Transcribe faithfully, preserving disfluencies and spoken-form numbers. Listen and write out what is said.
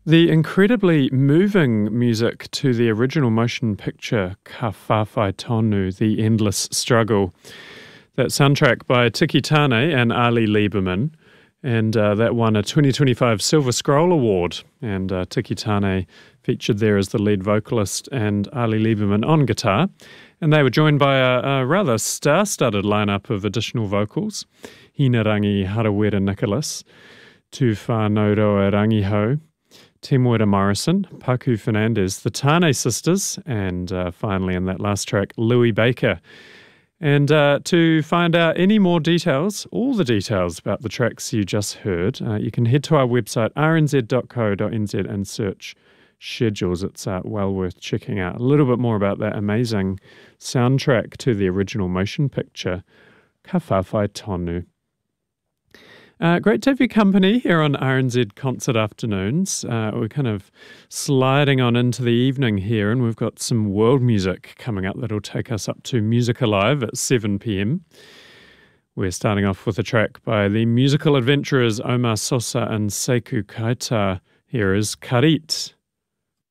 The incredibly moving music to the original motion picture Ka Whawhai Tonu, The Endless Struggle. That soundtrack by Tiki Tane and Ali Lieberman, and uh, that won a twenty twenty-five Silver Scroll Award. And uh, Tiki Tane featured there as the lead vocalist and Ali Lieberman on guitar. And they were joined by a, a rather star-studded lineup of additional vocals. Hinarangi Harawira Nicholas, Tufa Nodoa Rangiho, Temuera Morrison, Paku Fernandez, the Tane sisters, and uh, finally in that last track, Louis Baker. And uh, to find out any more details, all the details about the tracks you just heard, uh, you can head to our website, r n z dot co dot n z, and search schedules. It's uh, well worth checking out a little bit more about that amazing soundtrack to the original motion picture, Ka Whawhai Tonu. Uh, great to have your company here on R N Z Concert Afternoons. Uh, we're kind of sliding on into the evening here, and we've got some world music coming up that'll take us up to Music Alive at seven p.m. We're starting off with a track by the musical adventurers Omar Sosa and Seiku Kaita. Here is Karit.